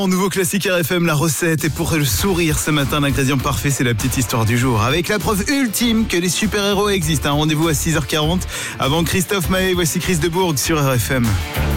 En nouveau classique RFM, la recette. Et pour le sourire ce matin, l'ingrédient parfait, c'est la petite histoire du jour. Avec la preuve ultime que les super-héros existent. Un rendez-vous à 6h40. Avant Christophe Maé, voici Chris de Bourg sur RFM.